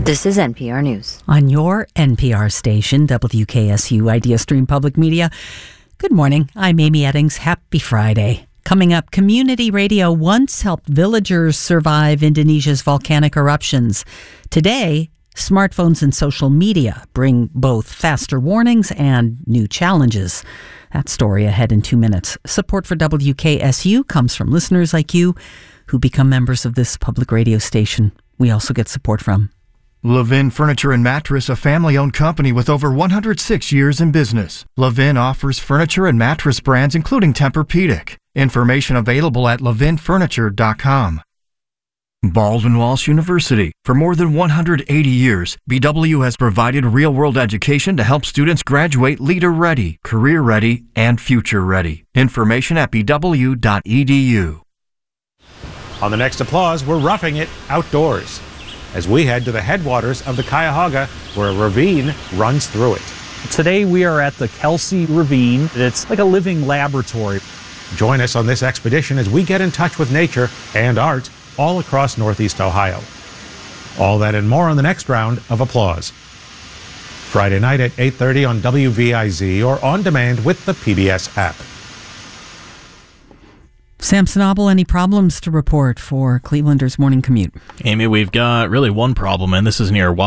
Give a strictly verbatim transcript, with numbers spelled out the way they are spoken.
This is N P R News. On your N P R station, W K S U Idea Stream Public Media. Good morning. I'm Amy Eddings. Happy Friday. Coming up, community radio once helped villagers survive Indonesia's volcanic eruptions. Today, smartphones and social media bring both faster warnings and new challenges. That story ahead in two minutes. Support for W K S U comes from listeners like you who become members of this public radio station. We also get support from Levin Furniture and Mattress, a family-owned company with over one hundred six years in business. Levin offers furniture and mattress brands including Tempur-Pedic. Information available at levin furniture dot com. Baldwin Walsh University. For more than one hundred eighty years, B W has provided real-world education to help students graduate leader-ready, career-ready, and future-ready. Information at b w dot e d u. On the next applause, we're roughing it outdoors as we head to the headwaters of the Cuyahoga, where a ravine runs through it. Today we are at the Kelsey Ravine. It's like a living laboratory. Join us on this expedition as we get in touch with nature and art all across Northeast Ohio. All that and more on the next round of applause. Friday night at eight thirty on W V I Z or on demand with the P B S app. Sam Snobble, any problems to report for Clevelanders' morning commute? Amy, we've got really one problem, and this is near